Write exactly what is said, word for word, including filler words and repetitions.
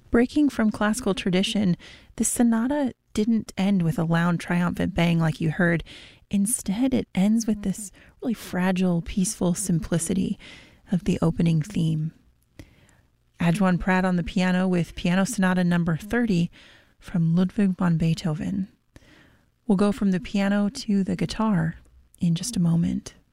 Breaking from classical tradition, the sonata didn't end with a loud, triumphant bang like you heard. Instead, it ends with this really fragile, peaceful simplicity of the opening theme. Adjuan Pratt on the piano with Piano Sonata number thirty from Ludwig van Beethoven. We'll go from the piano to the guitar in just a moment.